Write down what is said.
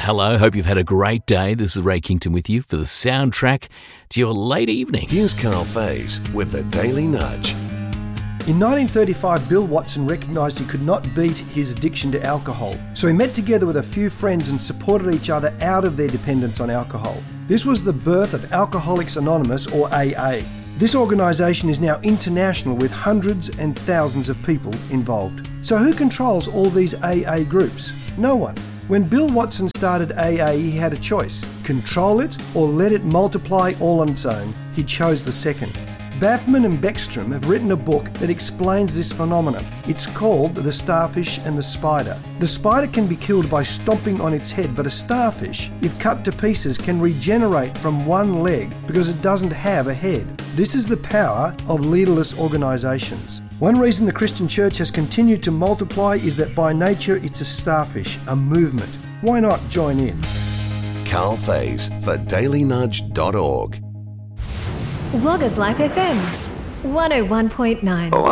Hello, hope you've had a great day. This is Ray Kington with you for the soundtrack to your late evening. Here's Carl Faze with the Daily Nudge. In 1935, Bill Watson recognised he could not beat his addiction to alcohol, so he met together with a few friends and supported each other out of their dependence on alcohol. This was the birth of Alcoholics Anonymous, or AA. This organisation is now international with hundreds and thousands of people involved. So who controls all these AA groups? No one. When Bill Watson started AA, he had a choice: control it or let it multiply all on its own. He chose the second. Bafman and Beckstrom have written a book that explains this phenomenon. It's called The Starfish and the Spider. The spider can be killed by stomping on its head, but a starfish, if cut to pieces, can regenerate from one leg because it doesn't have a head. This is the power of leaderless organisations. One reason the Christian church has continued to multiply is that by nature it's a starfish, a movement. Why not join in? Carl Faze for dailynudge.org. Wagga's Life FM 101.9.